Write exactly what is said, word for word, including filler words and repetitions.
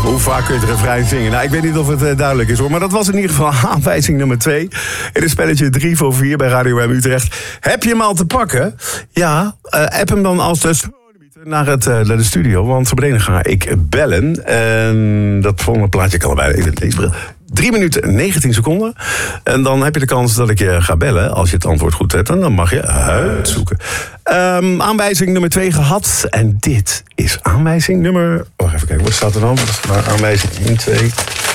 Hoe vaak kun je het refrein zingen? Nou, ik weet niet of het uh, duidelijk is hoor. Maar dat was in ieder geval aanwijzing nummer twee. In het spelletje drie voor vier bij Radio M Utrecht. Heb je hem al te pakken? Ja, uh, app hem dan als de naar, het, uh, naar de studio. Want zo meteen ga ik bellen. En dat volgende plaatje kan erbij even lezen. drie minuten negentien seconden. En dan heb je de kans dat ik je ga bellen. Als je het antwoord goed hebt, dan mag je uitzoeken. Um, aanwijzing nummer twee gehad. En dit is aanwijzing nummer... Oh, even kijken, wat staat er dan? Wat is er nou? Aanwijzing één, twee...